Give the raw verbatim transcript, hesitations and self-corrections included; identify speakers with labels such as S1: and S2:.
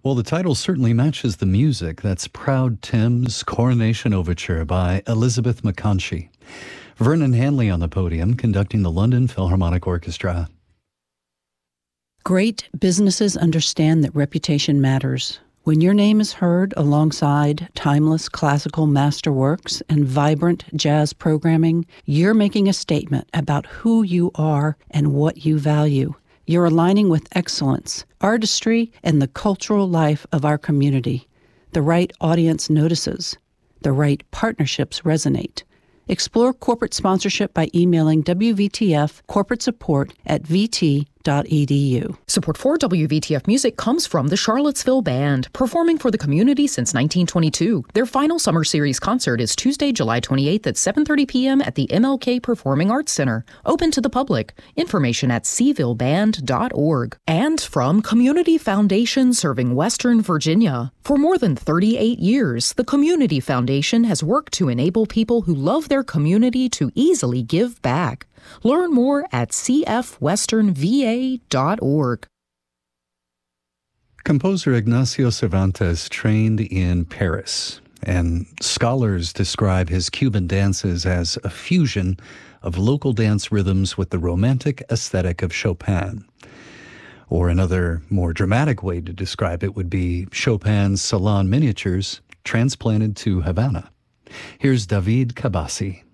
S1: Well, the title certainly matches the music. That's Proud Tim's Coronation Overture by Elizabeth McConchie. Vernon Hanley on the podium conducting the London Philharmonic Orchestra.
S2: Great businesses understand that reputation matters. When your name is heard alongside timeless classical masterworks and vibrant jazz programming, you're making a statement about who you are and what you value. You're aligning with excellence, artistry, and the cultural life of our community. The right audience notices. The right partnerships resonate. Explore corporate sponsorship by emailing W V T F corporate support at v t dot e d u.
S3: Support for W V T F Music comes from the Charlottesville Band, performing for the community since nineteen twenty-two. Their final summer series concert is Tuesday, July twenty-eighth at seven thirty p.m. at the M L K Performing Arts Center, open to the public. Information at seville band dot org. And from Community Foundation serving Western Virginia. For more than thirty-eight years, the Community Foundation has worked to enable people who love their community to easily give back. Learn more at c f western v a dot org.
S1: Composer Ignacio Cervantes trained in Paris, and scholars describe his Cuban dances as a fusion of local dance rhythms with the romantic aesthetic of Chopin. Or another, more dramatic way to describe it would be Chopin's salon miniatures transplanted to Havana. Here's David Cabassi.